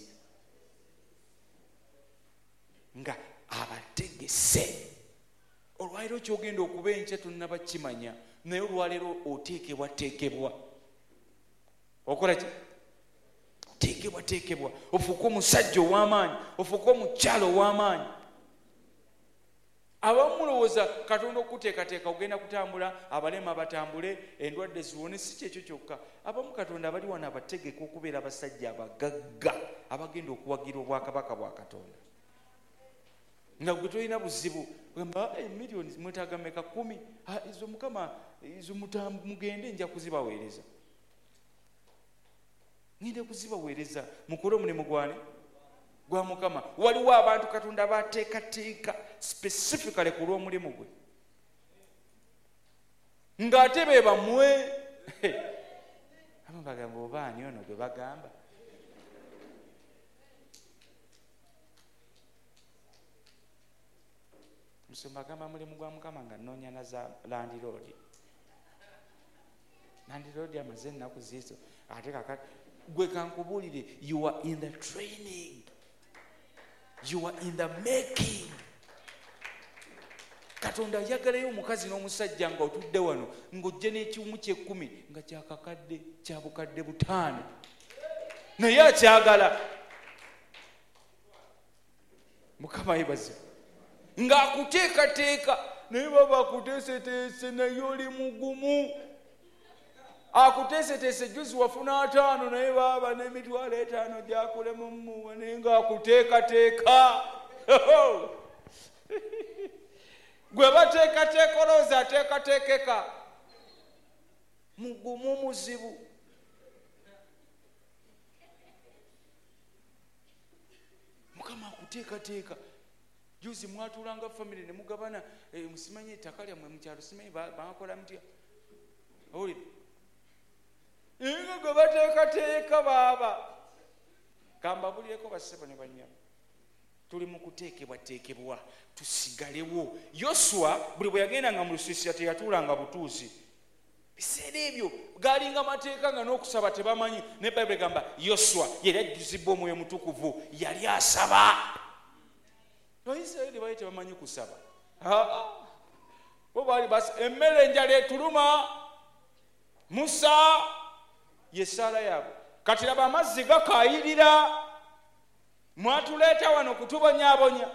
S3: nga abategese. Olwaleero kyogenda okuba enkya tonnaba kimanya, naye olwaleero oteekebwa teekebwa. Okola ki? Teekebwa teekebwa. Ofuuka omusajja ow'amaanyi, ofuuka omukyalo ow'amaanyi. Abamu mulowooza Katonda okuteekateeka ogenda kutambula, abalema batambule, endwadde ziwone. Si kyekyo kyokka. Abamu Katonda abali wano abategeka okubeera abasajja abagagga abagenda okuwagira obwakabaka bwa Katonda. Nga gwe tolina buzibu gamba emiliyoni mwetaaga meka kumi, izo Mukama izo mugende nja kuzibaweereza. Ngende kuzibaweereza mukole omulimu gwane gwa Mukama. Waliwo abantu Katonda bateekateeka specifically ku lw'omulimu gwe, ng'ate be bamwe abo bagamba obaani ono gwe bagamba. Musumba gamba mulimu gwa Mukama nga nnoonya na za landiroodi. Landiroodi amaze ennaku ziizo ate kakati gwe kankubuulire, you are in the training, you are in the making. Katonda yagalayo omukazi n'omusajja nga otudde wano ng'ojja n'ekiwumu ky'ekkumi nga kyakakadde kya bukadde butaano, naye akyagala. Mukama yebazibu ng'akuteekateeka, naye baba akuteeseteese naye oli mugumu. Akuteeseteese juzi wafuna ataano naye baba n'emitwalo etaano gyakulemu mmuwa, naye ng'akuteekateeka. Gwe bateekateeka olowooza ateekateekeka, mugumu muzibu. Mukama akuteekateeka. Juzi mwatuulanga family ne mugabana eh, musimanyi ettaka lyammwe mu kyalo, simanyi bakola mutya? Owulire nga gwe bateekateeka baaba. Kambabulireko bassebo ne bannyabo, tuli mu kuteekebwateekebwa tusigalewo. Yoswa buli bwe yagendanga mu lusiisira teyatuulanga butuuzi. Biseera ebyo galinga mateeka nga n'okusaba tebamanyi, ne Bayibuli egamba Yoswa yali ajjuzibwa Omwoyo Mutukuvu, yali asaba. Abayisirayiri baali tebamanyi kusaba. Bo baali basi emmere enjala etuluma, Musa yesaala yaabwe. Kati laba amazzi gakaayirira, mwatuleeta wano kutubonyaabonya.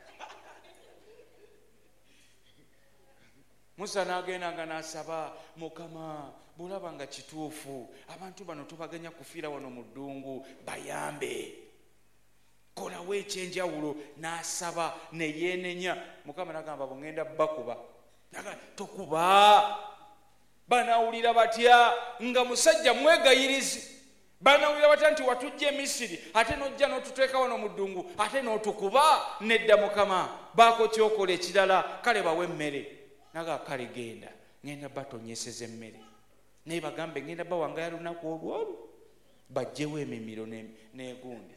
S3: Musa n'agendanga n'asaba, Mukama bulaba nga kituufu, abantu bano tubaganya kufiira wano mu ddungu, bayambe, kolawo ekyenjawulo. N'asaba ne yeenenya. Mukama n'agamba bw'ŋŋenda bakuba. Tokuba. Banaawulira batya nga musajja mwegayirizi? Banaawulira batya nti watujja e Misiri ate n'ojja n'otuteeka wano mu ddungu ate n'otukuba? Nedda Mukama, baako kyokola ekirala, kale bawe emmere. Naga kale genda, ngenda batonyeseza emmere. Naye bagambe ngenda bawangaya lunaku olwolu, bajjewo emimiro n'egundi.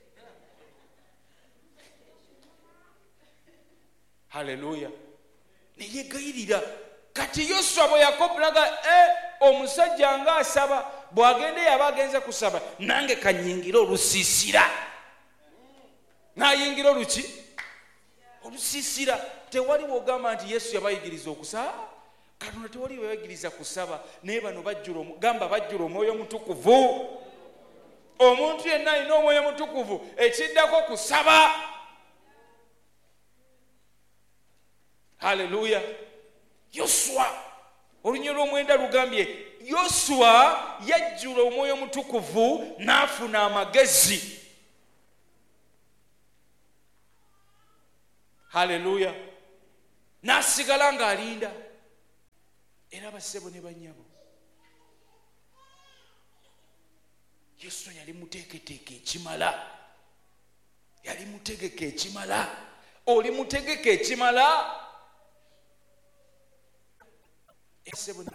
S3: Haleluya. Neyegayirira. Kati Yoswa bwe yakobulaga eh, omusajja nga asaba, bw'agende yaba agenze kusaba, nange kanyingira olusiisira. N'ayingira oluki? Olusiisira. Tewaliwo ogamba nti Yesu yabayigiriza okusaba. Katonda tewaliwo yabayigiriza kusaba, naye bano bajjula, gamba bajjula Omwoyo Mutukuvu. omuntu yenna alina omwoyo mutukuvu ekiddako kusaba. Haleluya. Yoswa olunyo lw'omwenda lugambye Yoswa yajjula omwoyo mutukuvu n'afuna amagezi. Haleluya. N'asigala ng'alinda. Era bassebo ne bannyabo, Yesu yali muteeketeeke ekimala. Yali mutegeke ekimala. Oli mutegeke ekimala. Bassebo